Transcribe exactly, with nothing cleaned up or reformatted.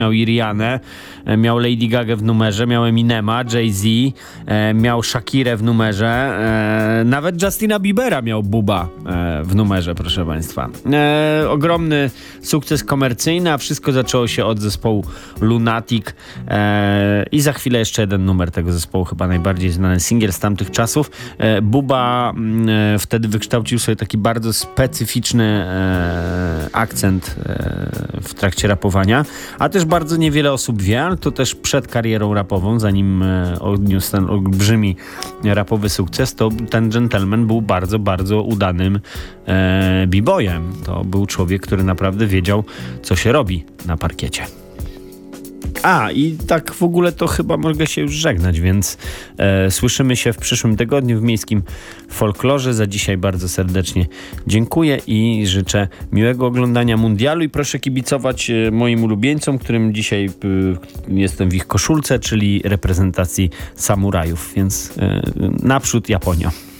miał Irianę, e, miał Lady Gaga w numerze, miał Eminema, Jay-Z, e, miał Shakirę w numerze, e, nawet Justina Biebera miał Buba e, w numerze, proszę państwa. E, ogromny sukces komercyjny, a wszystko zaczęło się od zespołu Lunatic e, i za chwilę jeszcze jeden numer tego zespołu, chyba najbardziej znany singiel z tamtych czasów. E, Buba e, wtedy wykształcił sobie taki bardzo specyficzny e, akcent e, w trakcie rapowania, a też bardzo niewiele osób wie, ale to też przed karierą rapową, zanim e, odniósł ten olbrzymi rapowy sukces, to ten gentleman był bardzo, bardzo udanym e, b-boyem. To był człowiek, który naprawdę wiedział, co się robi na parkiecie. A, i tak w ogóle to chyba mogę się już żegnać, więc e, słyszymy się w przyszłym tygodniu w Miejskim Folklorze. Za dzisiaj bardzo serdecznie dziękuję i życzę miłego oglądania mundialu i proszę kibicować e, moim ulubieńcom, którym dzisiaj e, jestem w ich koszulce, czyli reprezentacji samurajów, więc e, naprzód Japonia.